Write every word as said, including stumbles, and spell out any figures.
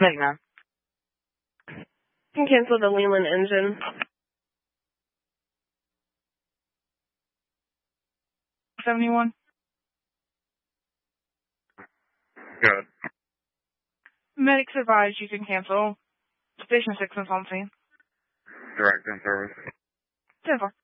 Magna. You can cancel the Leland engine. seventy-one. Good. Medics advised you can cancel. Station six is on scene. Direct in service. ten four.